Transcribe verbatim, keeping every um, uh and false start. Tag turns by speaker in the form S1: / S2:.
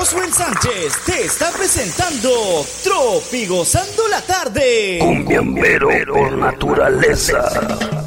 S1: Josué Sánchez te está presentando Tropigozando la tarde.
S2: Un bombero por naturaleza.